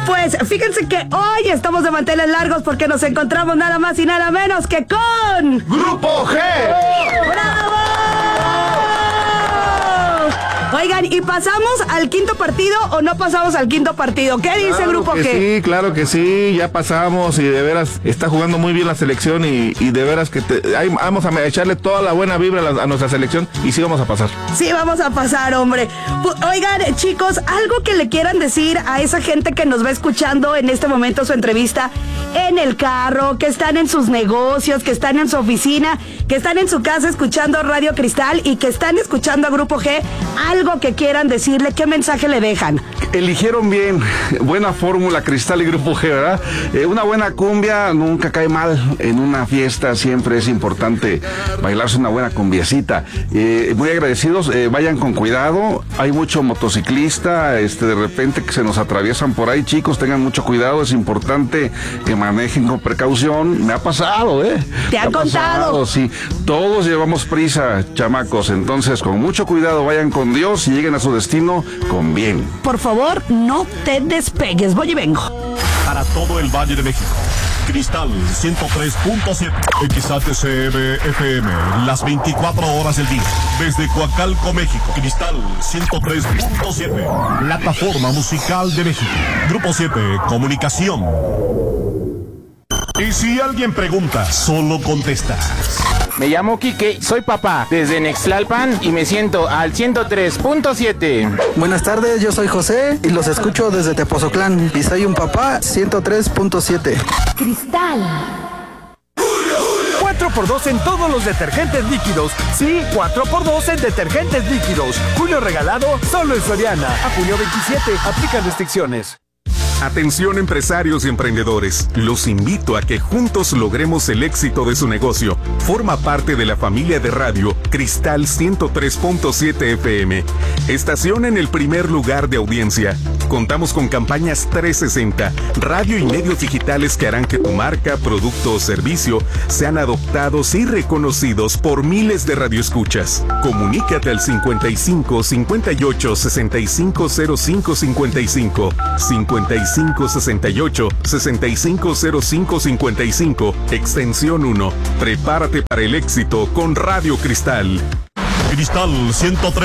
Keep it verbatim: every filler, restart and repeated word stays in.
Pues fíjense que hoy estamos de manteles largos porque nos encontramos nada más y nada menos que con... ¡Grupo G! ¡Bravo! Oigan, ¿y pasamos al quinto partido o no pasamos al quinto partido? ¿Qué dice claro Grupo que G? Sí, claro que sí, ya pasamos y de veras está jugando muy bien la selección y, y de veras que te, ahí vamos a echarle toda la buena vibra a, la, a nuestra selección y sí vamos a pasar. Sí, vamos a pasar, hombre. Oigan, chicos, algo que le quieran decir a esa gente que nos va escuchando en este momento su entrevista en el carro, que están en sus negocios, que están en su oficina, que están en su casa escuchando Radio Cristal y que están escuchando a Grupo G, algo que quieran decirle, ¿qué mensaje le dejan? Eligieron bien, buena fórmula Cristal y Grupo G, ¿verdad? Eh, una buena cumbia nunca cae mal, en una fiesta siempre es importante bailarse una buena cumbiacita. Eh, muy agradecidos, eh, vayan con cuidado, hay mucho motociclista, este, de repente que se nos atraviesan por ahí, chicos, tengan mucho cuidado, es importante que manejen con precaución, me ha pasado, ¿eh? ¿Te han contado? Pasado, sí, todos llevamos prisa, chamacos, entonces con mucho cuidado, vayan con Dios y lleguen a su destino con bien. Por favor, no te despegues, voy y vengo. Para todo el Valle de México, Cristal ciento tres punto siete, X H C M F M, las veinticuatro horas del día. Desde Coacalco, México, Cristal ciento tres punto siete, plataforma musical de México. Grupo siete, comunicación. Y si alguien pregunta, solo contestas. Me llamo Quique, soy papá desde Nextlalpan y me siento al ciento tres punto siete. Buenas tardes, yo soy José y los escucho desde Tepoztlán y soy un papá ciento tres punto siete. Cristal. cuatro por dos en todos los detergentes líquidos. Sí, cuatro por dos en detergentes líquidos. Julio regalado solo en Soriana. A junio veintisiete, aplican restricciones. Atención empresarios y emprendedores, los invito a que juntos logremos el éxito de su negocio. Forma parte de la familia de radio Cristal ciento tres punto siete F M. Estación en el primer lugar de audiencia. Contamos con campañas trescientos sesenta, radio y medios digitales que harán que tu marca, producto o servicio sean adoptados y reconocidos por miles de radioescuchas. Comunícate al cincuenta y cinco, cincuenta y ocho, sesenta y cinco cero cinco cincuenta y cinco, cincuenta y cinco sesenta y ocho, sesenta y cinco cero cinco cincuenta y cinco, extensión uno. Prepárate para el éxito con Radio Cristal. Cristal ciento tres.